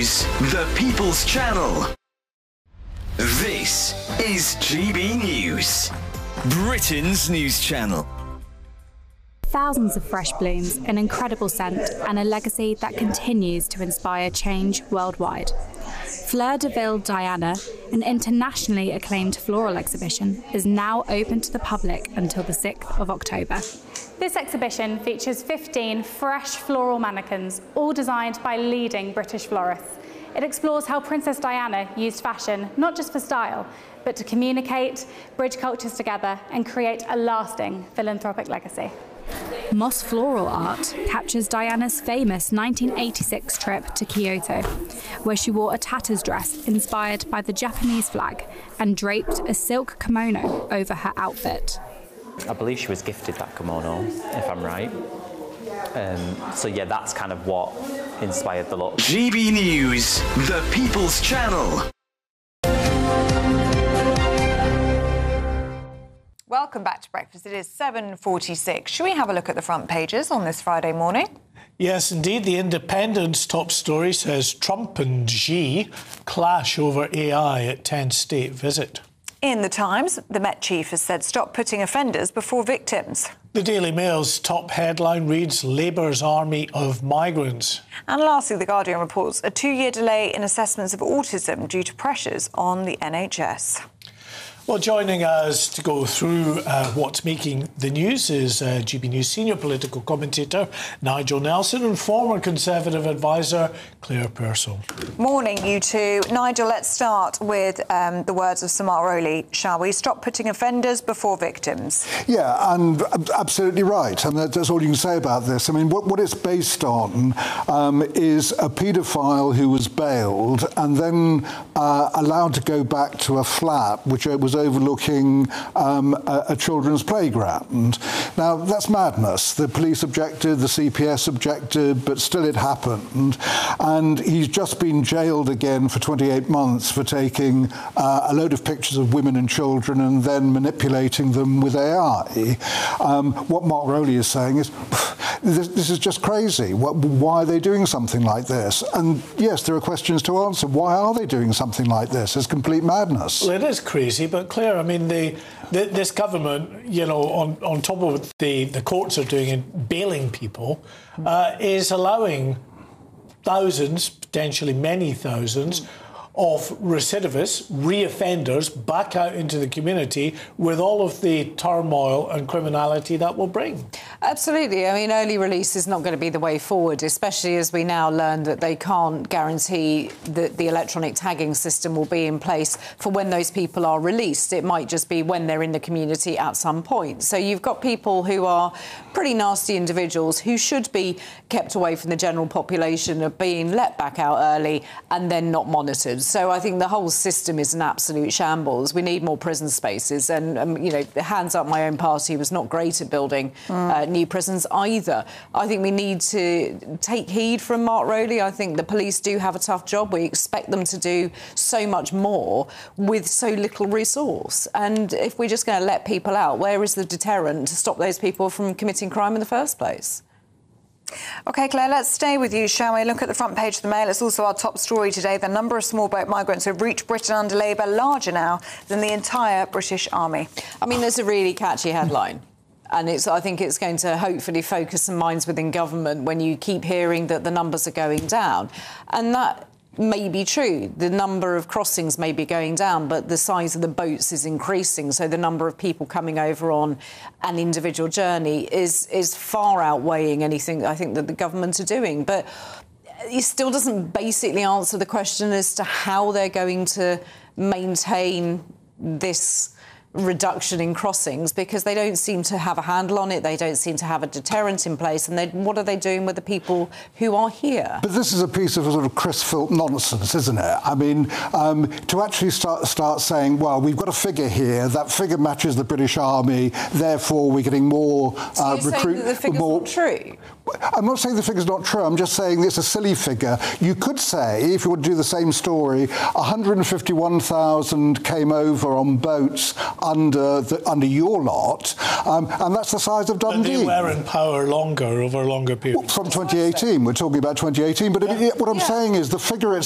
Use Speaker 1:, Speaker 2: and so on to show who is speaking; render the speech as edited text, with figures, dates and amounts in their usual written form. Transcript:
Speaker 1: News, the People's Channel. This is GB News, Britain's news channel.
Speaker 2: Thousands of fresh blooms, an incredible scent, and a legacy that continues to inspire change worldwide. Fleur de Ville Diana, an internationally acclaimed floral exhibition, is now open to the public until the 6th of October.
Speaker 3: This exhibition features 15 fresh floral mannequins, all designed by leading British florists. It explores how Princess Diana used fashion not just for style, but to communicate, bridge cultures together, and create a lasting philanthropic legacy.
Speaker 2: Moss Floral Art captures Diana's famous 1986 trip to Kyoto, where she wore a tatters dress inspired by the Japanese flag and draped a silk kimono over her outfit.
Speaker 4: I believe she was gifted that kimono, if I'm right. So yeah, that's kind of what inspired the look.
Speaker 1: GB News, the People's Channel.
Speaker 5: Welcome back to Breakfast. It is 7:46. Should we have a look at the front pages on this Friday morning?
Speaker 6: Yes, indeed. The Independent's top story says Trump and Xi clash over AI at 10 state visit.
Speaker 5: In the Times, the Met chief has said stop putting offenders before victims.
Speaker 6: The Daily Mail's top headline reads Labour's army of migrants.
Speaker 5: And lastly, The Guardian reports a 2-year delay in assessments of autism due to pressures on the NHS.
Speaker 6: Well, joining us to go through what's making the news is GB News senior political commentator Nigel Nelson and former Conservative advisor Claire Purcell.
Speaker 5: Morning, you two. Nigel, let's start with the words of Sir Mark Rowley, shall we? Stop putting offenders before victims.
Speaker 7: Yeah, and absolutely right. And that's all you can say about this. I mean, what it's based on is a paedophile who was bailed and then allowed to go back to a flat which was overlooking a children's playground. Now, that's madness. The police objected, the CPS objected, but still it happened. And he's just been jailed again for 28 months for taking a load of pictures of women and children and then manipulating them with AI. What Mark Rowley is saying is, this is just crazy. Why are they doing something like this? And yes, there are questions to answer. Why are they doing something like this? It's complete madness.
Speaker 6: Well, it is crazy, but Claire, I mean, this government, you know, on top of what the courts are doing in bailing people, is allowing thousands, potentially many thousands, of recidivists, reoffenders, back out into the community with all of the turmoil and criminality that will bring.
Speaker 8: Absolutely. I mean, early release is not going to be the way forward, especially as we now learn that they can't guarantee that the electronic tagging system will be in place for when those people are released. It might just be when they're in the community at some point. So you've got people who are pretty nasty individuals who should be kept away from the general population of being let back out early and then not monitored. So I think the whole system is an absolute shambles. We need more prison spaces. And, you know, hands up, my own party was not great at building new prisons either. I think we need to take heed from Mark Rowley. I think the police do have a tough job. We expect them to do so much more with so little resource. And if we're just going to let people out, where is the deterrent to stop those people from committing crime in the first place?
Speaker 5: OK, Claire, let's stay with you, shall we? Look at the front page of the Mail. It's also our top story today. The number of small boat migrants who have reached Britain under Labour larger now than the entire British Army.
Speaker 8: I mean, there's a really catchy headline. And I think it's going to hopefully focus some minds within government when you keep hearing that the numbers are going down. And that may be true. The number of crossings may be going down, but the size of the boats is increasing. So the number of people coming over on an individual journey is far outweighing anything I think that the government are doing. But it still doesn't basically answer the question as to how they're going to maintain this reduction in crossings, because they don't seem to have a handle on it. They don't seem to have a deterrent in place. And what are they doing with the people who are here?
Speaker 7: But this is a piece of sort of Chris Philp nonsense, isn't it? I mean, to actually start saying, well, we've got a figure here, that figure matches the British Army, therefore we're getting more
Speaker 8: recruit. The figure's not true.
Speaker 7: I'm not saying the figure's not true. I'm just saying it's a silly figure. You could say, if you want to do the same story, 151,000 came over on boats under your lot, and that's the size of Dundee.
Speaker 6: But they were in power longer, over a longer period.
Speaker 7: From 2018, we're talking about 2018. But what I'm saying is the figure